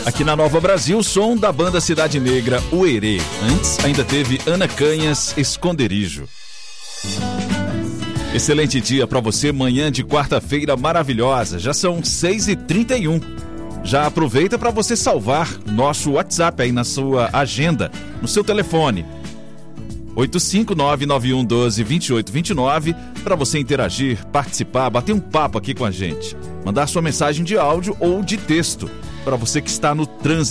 Aqui na Nova Brasil, som da banda Cidade Negra, O Herê. Antes, ainda teve Ana Canhas, Esconderijo. Excelente dia para você, manhã de quarta-feira maravilhosa. Já são 6h31. Já aproveita para você salvar nosso WhatsApp aí na sua agenda, no seu telefone. 85991122829 para você interagir, participar, bater um papo aqui com a gente. Mandar sua mensagem de áudio ou de texto para você que está no trânsito.